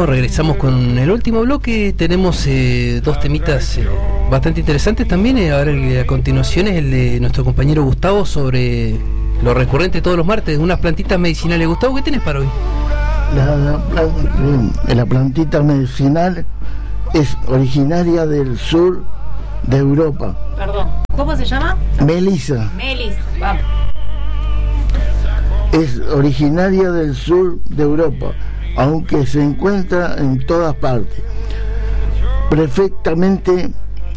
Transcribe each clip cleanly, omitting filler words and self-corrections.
Bueno, regresamos con el último bloque. Tenemos dos temitas bastante interesantes también. Ahora a continuación es el de nuestro compañero Gustavo sobre lo recurrente todos los martes, unas plantitas medicinales. Gustavo, ¿qué tenés para hoy? La plantita medicinal es originaria del sur de Europa. Perdón, ¿cómo se llama? Melisa. Melisa, vamos. Es originaria del sur de Europa, aunque se encuentra en todas partes. Perfectamente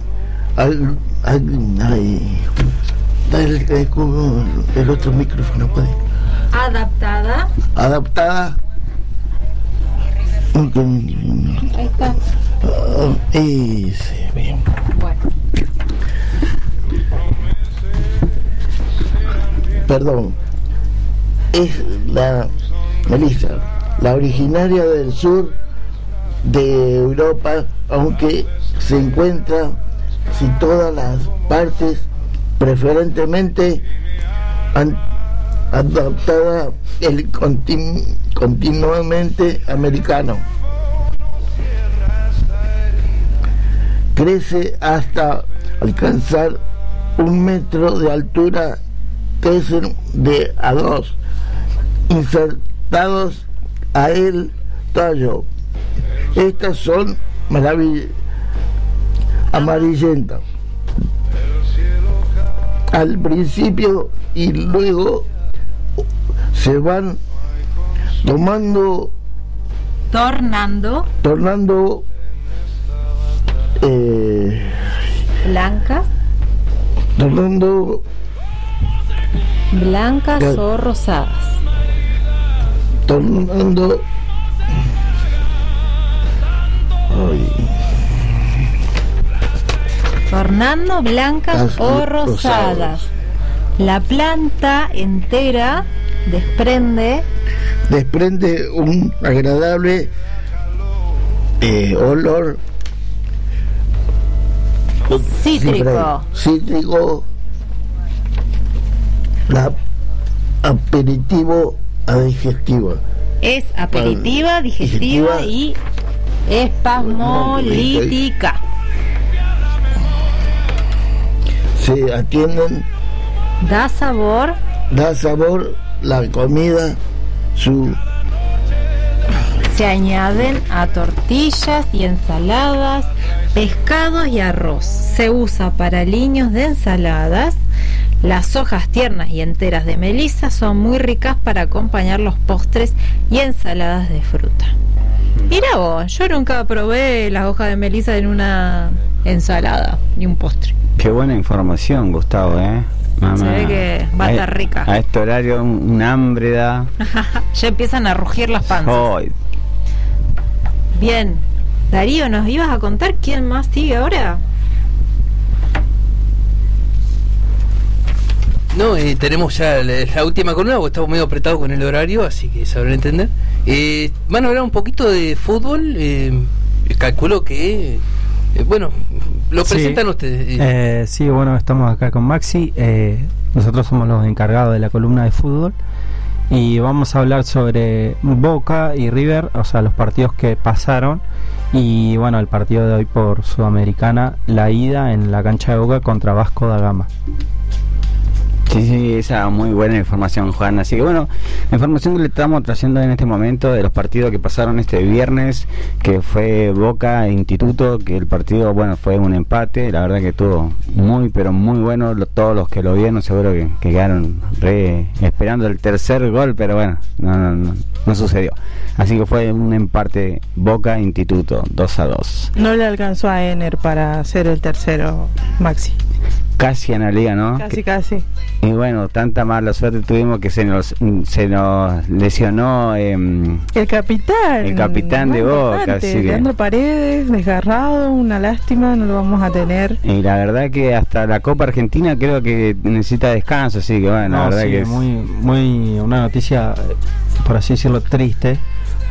el otro micrófono puede. Adaptada. Ahí está. Ese, bien. Bueno. Perdón. Es la melisa, la originaria del sur de Europa, aunque se encuentra en todas las partes, preferentemente adaptada el continuamente americano. Crece hasta alcanzar 1 metro de altura, crecen de a 2 insertados a el tallo. Estas son amarillentas al principio y luego se van tornando blancas o rosadas. Tornando blancas o rosadas. La planta entera desprende un agradable olor cítrico, la aperitivo a digestiva. Es aperitiva, digestiva y espasmolítica. Se atienden. Da sabor la comida. Se añaden a tortillas y ensaladas, pescados y arroz. Se usa para aliños de ensaladas. Las hojas tiernas y enteras de melisa son muy ricas para acompañar los postres y ensaladas de fruta. Mira vos, yo nunca probé las hojas de melisa en una ensalada ni un postre. Qué buena información, Gustavo, Mamá, se ve que va a estar rica. A este horario un hambre da. Ya empiezan a rugir las panzas. Bien, Darío, ¿nos ibas a contar quién más sigue ahora? No, tenemos ya la última columna, porque estamos medio apretados con el horario, así que sabrán entender. Van a hablar un poquito de fútbol. Calculo que bueno, lo presentan ustedes. Sí, bueno, estamos acá con Maxi. Nosotros somos los encargados de la columna de fútbol y vamos a hablar sobre Boca y River, o sea, los partidos que pasaron. Y bueno, el partido de hoy por Sudamericana, la ida en la cancha de Boca contra Vasco da Gama. Sí, esa muy buena información, Juan. Así que bueno, la información que le estamos trayendo en este momento de los partidos que pasaron este viernes, que fue Boca e Instituto, que el partido, bueno, fue un empate. La verdad que estuvo muy, pero muy bueno. Todos los que lo vieron seguro que quedaron esperando el tercer gol, pero bueno, no sucedió. Así que fue un empate Boca Instituto, 2-2. No le alcanzó a Ener para hacer el tercero, Maxi. Casi en la liga, ¿no? Casi. Y bueno, tanta mala suerte tuvimos que se nos lesionó el capitán de Boca, Leandro Paredes, desgarrado, una lástima, no lo vamos a tener. Y la verdad que hasta la Copa Argentina creo que necesita descanso, así que bueno, la verdad que es muy una noticia, por así decirlo, triste,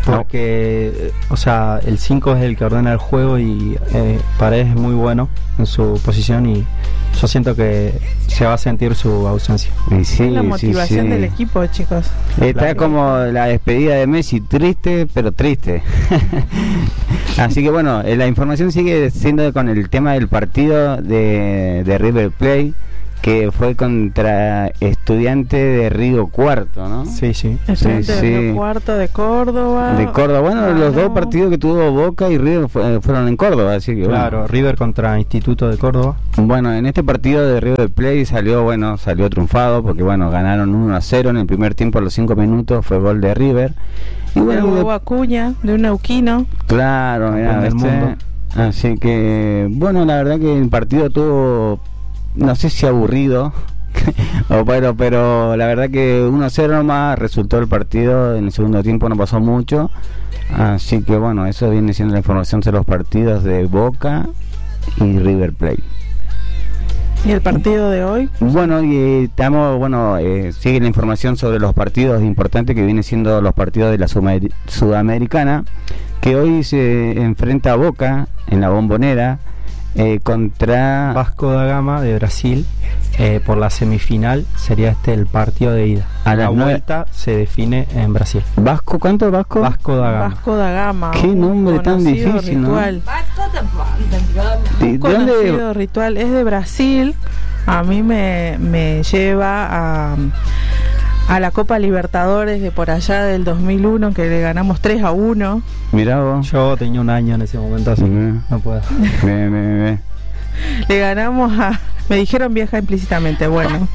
porque o sea, el 5 es el que ordena el juego y Paredes es muy bueno en su posición y yo siento que se va a sentir su ausencia. Y sí, La motivación sí. del equipo, chicos. Está como la despedida de Messi, triste, pero triste. Así que bueno, la información sigue siendo con el tema del partido de River Plate, que fue contra Estudiante de Río Cuarto, ¿no? Sí, sí. Estudiante Sí, de sí. Río Cuarto de Córdoba. De Córdoba. Bueno, los dos partidos que tuvo Boca y River fueron en Córdoba, así que Claro, bueno. River contra Instituto de Córdoba. Bueno, en este partido de River Plate salió triunfado, porque bueno, ganaron 1-0 en el primer tiempo, a los 5 minutos fue gol de River. Y De bueno, Hugo Acuña, de un neuquino. claro, mirá, Campeón del mundo. Así que, bueno, la verdad que el partido tuvo, no sé si aburrido, pero la verdad que 1-0 nomás resultó el partido. En el segundo tiempo no pasó mucho. Así que, bueno, eso viene siendo la información sobre los partidos de Boca y River Plate. ¿Y el partido de hoy? Bueno, y sigue la información sobre los partidos importantes que vienen siendo los partidos de la Sudamericana, que hoy se enfrenta a Boca en la Bombonera contra Vasco da Gama de Brasil. Por la semifinal sería el partido de ida. A La las 9. vuelta se define en Brasil. Vasco. ¿Cuánto Vasco? Vasco da Gama. Vasco da Gama. Qué un nombre tan conocido difícil, ¿no? ritual. ¿De Un dónde? conocido ritual. Es de Brasil. A mí me lleva a la Copa Libertadores de por allá del 2001, que le ganamos 3-1. Mirá vos. Yo tenía un año en ese momento, así que no puedo. Ve. Le ganamos a... Me dijeron vieja implícitamente, bueno.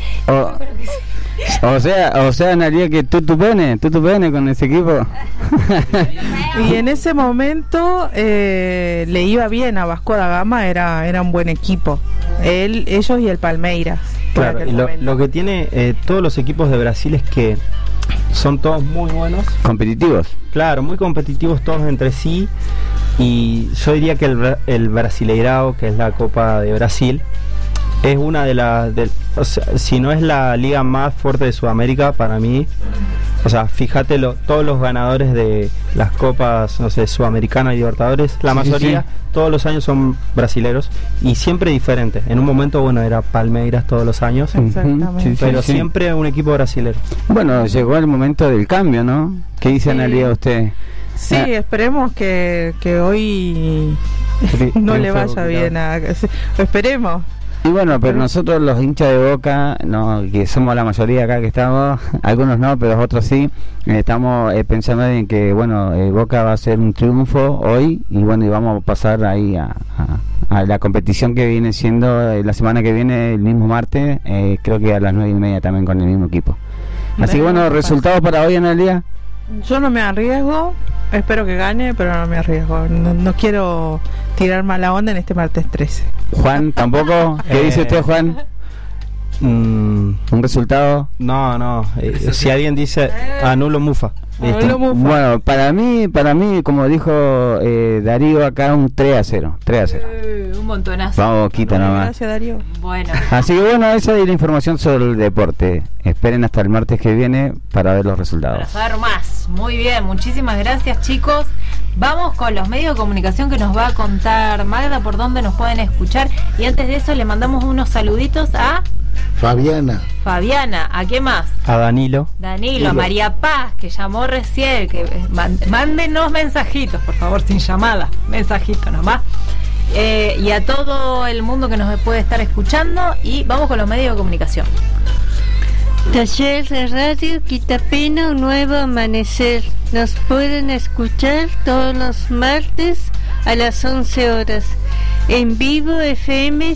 O sea, Analia, que tú pene con ese equipo. Y en ese momento le iba bien a Vasco da Gama, era un buen equipo. Ellos y el Palmeiras. por Claro, aquel y momento. lo que tiene todos los equipos de Brasil es que son todos muy buenos. Competitivos. Claro, muy competitivos todos entre sí. Y yo diría que el Brasileirao, que es la Copa de Brasil, es una de las, o sea, si no es la liga más fuerte de Sudamérica para mí. O sea, fíjate, todos los ganadores de las copas, no sé, Sudamericana y Libertadores, la mayoría, todos los años son brasileros y siempre diferentes. En un momento, bueno, era Palmeiras todos los años, Exactamente. pero siempre un equipo brasilero. Bueno, llegó el momento del cambio, ¿no? ¿Qué dice Analia usted? Sí, esperemos que hoy no le vaya bien esperemos. Y bueno, pero nosotros los hinchas de Boca, no, que somos la mayoría acá que estamos, algunos no, pero otros sí, estamos pensando en que, bueno, Boca va a hacer un triunfo hoy y bueno, y vamos a pasar ahí a la competición que viene siendo la semana que viene, el mismo martes, creo que a las 9:30 también con el mismo equipo. Así que bueno, resultados para hoy, Analia. Yo no me arriesgo, espero que gane, pero no me arriesgo. No quiero tirar mala onda en este martes 13. Juan, tampoco. ¿Qué dice usted, Juan? ¿Un resultado? No, si alguien dice anulo Mufa. Listo. Anulo Mufa. Bueno, para mí, como dijo Darío acá, un 3-0. Un montonazo. Vamos, Boquita nomás. Gracias, Darío. Bueno. Así que bueno, esa es la información sobre el deporte. Esperen hasta el martes que viene para ver los resultados. Para saber más. Muy bien, muchísimas gracias, chicos. Vamos con los medios de comunicación que nos va a contar Magda por dónde nos pueden escuchar. Y antes de eso le mandamos unos saluditos a Fabiana. Fabiana. ¿A qué más? A Danilo. Danilo, a María Paz, que llamó recién. Que mándenos mensajitos, por favor, sin llamada. Mensajito nomás. Y a todo el mundo que nos puede estar escuchando. Y vamos con los medios de comunicación. Taller de Radio Quitapena, un nuevo amanecer. Nos pueden escuchar todos los martes a las 11 horas. En vivo FM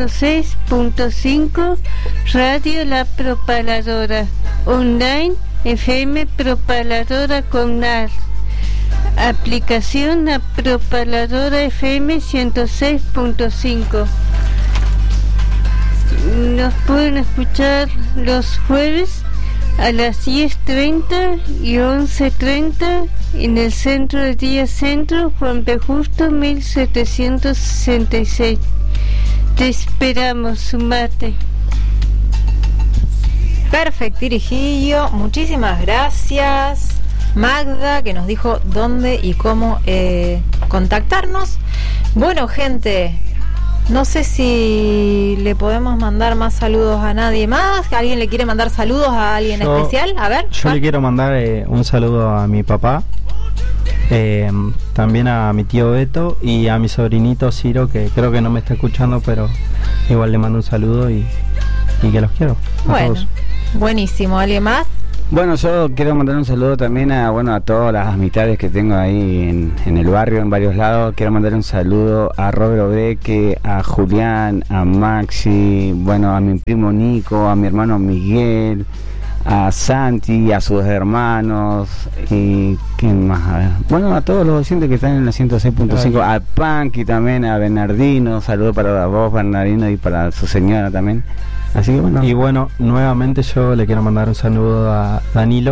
106.5, Radio La Propaladora. Online FM Propaladora Comnar. Aplicación a Propaladora FM 106.5. Nos pueden escuchar los jueves a las 10:30 y 11:30 en el Centro de Día Centro Juan P. Justo 1766. Te esperamos, sumate. Perfecto, Dirigillo, muchísimas gracias. Magda, que nos dijo dónde y cómo contactarnos. Bueno, gente, no sé si le podemos mandar más saludos a nadie más. ¿Alguien le quiere mandar saludos a alguien especial? A ver. Yo le quiero mandar un saludo a mi papá, también a mi tío Beto y a mi sobrinito Ciro, que creo que no me está escuchando, pero igual le mando un saludo y que los quiero. Bueno, todos. Buenísimo. ¿Alguien más? Bueno, yo quiero mandar un saludo también a todas las amistades que tengo ahí en el barrio, en varios lados. Quiero mandar un saludo a Robert Obreque, a Julián, a Maxi, bueno, a mi primo Nico, a mi hermano Miguel, a Santi, a sus hermanos y ¿quién más? A ver. Bueno, a todos los docentes que están en la 106.5, a Panky también, a Bernardino, saludo para vos, Bernardino, y para su señora también. Así que bueno. Y bueno, nuevamente yo le quiero mandar un saludo a Danilo,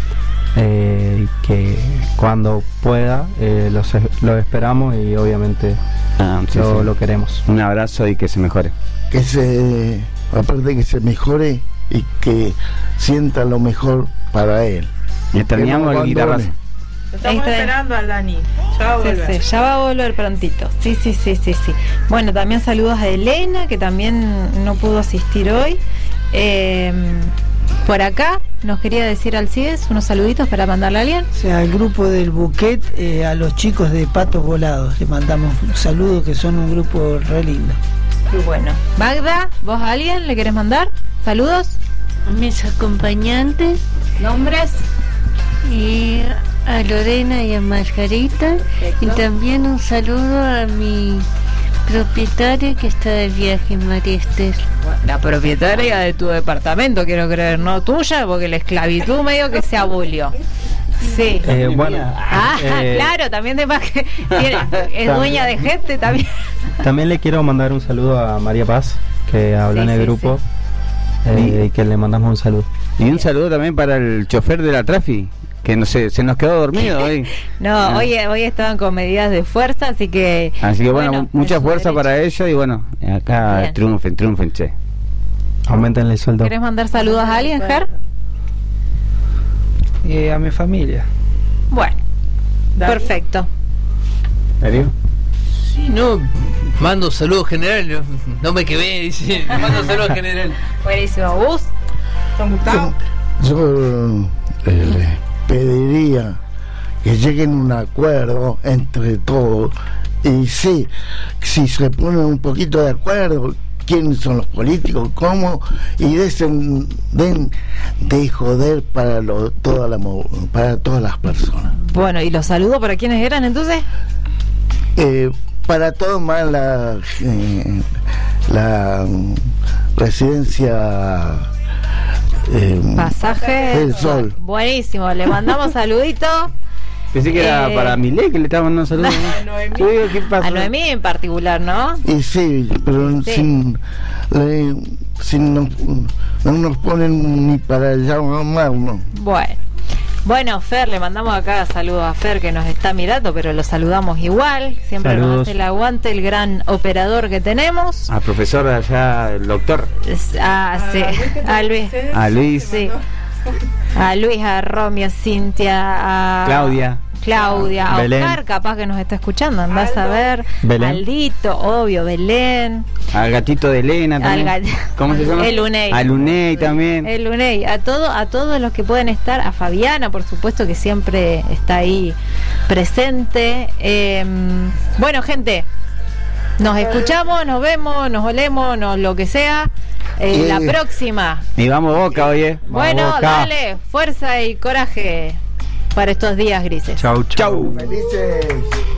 que cuando pueda lo esperamos y obviamente lo queremos. Un abrazo y que se mejore. Aparte que se mejore y que sienta lo mejor para él. Y terminamos el guitarrazo. Estamos esperando al Dani. Ya va a volver. Ya va a volver prontito. Sí. Bueno, también saludos a Elena, que también no pudo asistir hoy. Por acá nos quería decir Alcides unos saluditos para mandarle a alguien. O sea, al grupo del Buquet, a los chicos de Patos Volados, le mandamos un saludo, que son un grupo re lindo. Muy bueno. Magda, ¿vos a alguien le querés mandar saludos? Mis acompañantes. ¿Nombres? Y a Lorena y a Margarita. Perfecto. Y también un saludo a mi propietaria que está de viaje, María Esther. La propietaria de tu departamento, quiero creer, no tuya, porque la esclavitud medio que se abolió. Sí. Bueno, claro, también de que es dueña de gente también. También le quiero mandar un saludo a María Paz, que habló en el grupo, y que le mandamos un saludo. Y un saludo también para el chofer de la Trafi, que no sé, se nos quedó dormido hoy. No, hoy estaban con medidas de fuerza, así que bueno, mucha fuerza para ellos y bueno, acá bien. triunfen, che. Aumentenle el sueldo. ¿Querés mandar saludos a alguien, Ger? A mi familia. Bueno, Dale. perfecto. ¿Darío? Sí, no, mando saludos general, no me quedé, dice, mando saludos general. Buenísimo. ¿Vos? ¿Don Gustavo? Yo le pediría que lleguen a un acuerdo entre todos y sí, si se ponen un poquito de acuerdo, quiénes son los políticos, cómo, y den de joder para para todas las personas. Bueno, ¿y los saludos para quiénes eran entonces? Para todo más la residencia Pasaje del Sol. Buenísimo, le mandamos saluditos. Pensé que era para Milei que le estaba mandando saludos. Yo digo, ¿qué pasó? A Noemí en particular, ¿no? Y sí, pero Sí. no nos ponen ni para llamar, no. Bueno, Fer, le mandamos acá saludos a Fer, que nos está mirando, pero lo saludamos igual. Siempre Saludos. nos hace el aguante, el gran operador que tenemos. Al profesor de allá, el doctor. Sí, a Luis. A Luis. Sí. A Luis, a Romeo, Cintia, a Claudia, a Belén. Oscar, capaz que nos está escuchando, andás a ver. Belén. Aldito, obvio, Belén. al gatito de Elena también. ¿Cómo se llama? El Unei. Al Unei también. El Unei, a todos los que pueden estar, a Fabiana, por supuesto, que siempre está ahí presente. Bueno, gente, nos escuchamos, nos vemos, nos olemos, lo que sea. La próxima. Y vamos Boca, oye. Bueno, Vamos, Boca. dale, fuerza y coraje para estos días grises. Chau. Felices.